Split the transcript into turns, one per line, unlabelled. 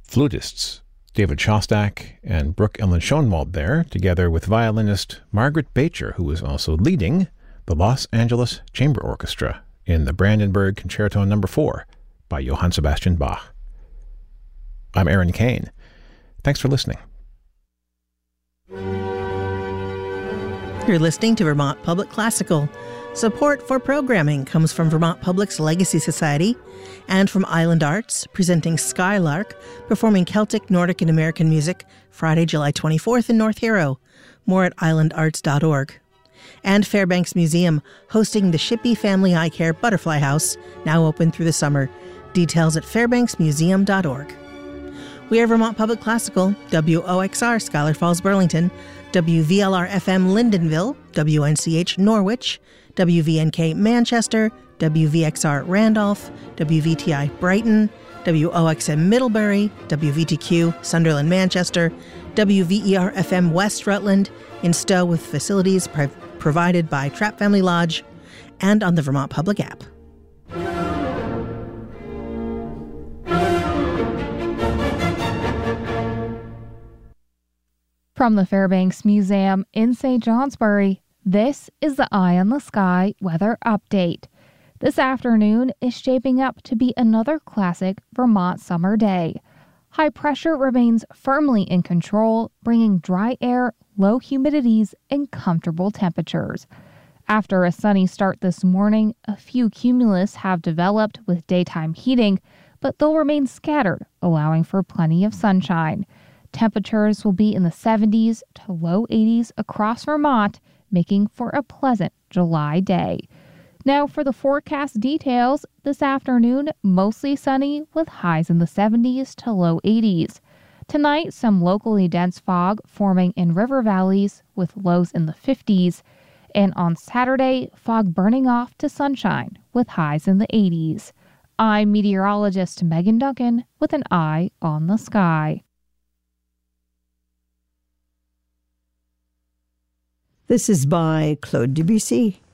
flutists David Shostak and Brooke Ellen Schoenwald there, together with violinist Margaret Bacher, who was also leading the Los Angeles Chamber Orchestra in the Brandenburg Concerto No. 4 by Johann Sebastian Bach. I'm Aaron Kane. Thanks for listening.
You're listening to Vermont Public Classical. Support for programming comes from Vermont Public's Legacy Society and from Island Arts, presenting Skylark, performing Celtic, Nordic, and American music Friday, July 24th in North Hero. More at islandarts.org. And Fairbanks Museum, hosting the Shippey Family Eye Care Butterfly House, now open through the summer. Details at fairbanksmuseum.org. We are Vermont Public Classical, WOXR Scholar Falls, Burlington, WVLR-FM Lindenville, WNCH Norwich, WVNK Manchester, WVXR Randolph, WVTI Brighton, WOXM Middlebury, WVTQ Sunderland Manchester, WVER-FM West Rutland, in Stowe with facilities provided by Trapp Family Lodge, and on the Vermont Public app.
From the Fairbanks Museum in St. Johnsbury, this is the Eye on the Sky weather update. This afternoon is shaping up to be another classic Vermont summer day. High pressure remains firmly in control, bringing dry air, low humidities, and comfortable temperatures. After a sunny start this morning, a few cumulus have developed with daytime heating, but they'll remain scattered, allowing for plenty of sunshine. Temperatures will be in the 70s to low 80s across Vermont, making for a pleasant July day. Now for the forecast details, this afternoon mostly sunny with highs in the 70s to low 80s. Tonight, some locally dense fog forming in river valleys with lows in the 50s. And on Saturday, fog burning off to sunshine with highs in the 80s. I'm meteorologist Megan Duncan with an Eye on the Sky.
This is by Claude Debussy.